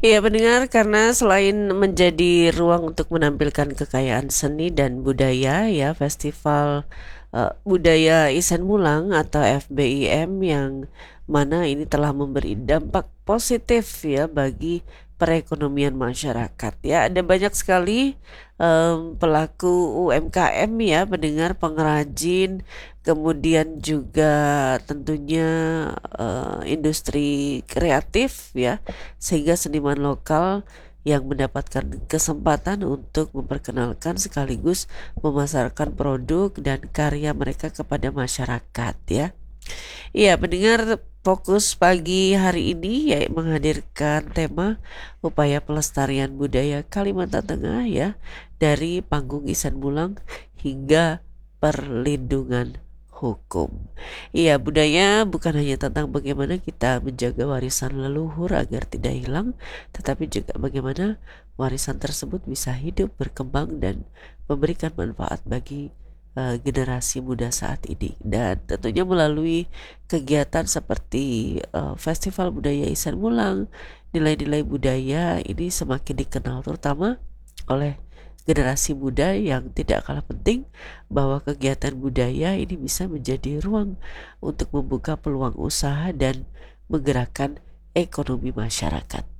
Iya pendengar, karena selain menjadi ruang untuk menampilkan kekayaan seni dan budaya ya, Festival Budaya Isan Mulang atau FBIM yang mana ini telah memberi dampak positif ya bagi perekonomian masyarakat ya. Ada banyak sekali pelaku UMKM ya, pendengar, pengrajin, kemudian juga tentunya industri kreatif ya, sehingga seniman lokal yang mendapatkan kesempatan untuk memperkenalkan sekaligus memasarkan produk dan karya mereka kepada masyarakat ya. Iya, pendengar, fokus pagi hari ini ya menghadirkan tema upaya pelestarian budaya Kalimantan Tengah ya, dari panggung Isan Bulang hingga perlindungan hukum. Iya, budaya bukan hanya tentang bagaimana kita menjaga warisan leluhur agar tidak hilang, tetapi juga bagaimana warisan tersebut bisa hidup, berkembang, dan memberikan manfaat bagi generasi muda saat ini. Dan tentunya melalui kegiatan seperti Festival Budaya Isan Mulang, nilai-nilai budaya ini semakin dikenal terutama oleh generasi muda, yang tidak kalah penting bahwa kegiatan budaya ini bisa menjadi ruang untuk membuka peluang usaha dan menggerakkan ekonomi masyarakat.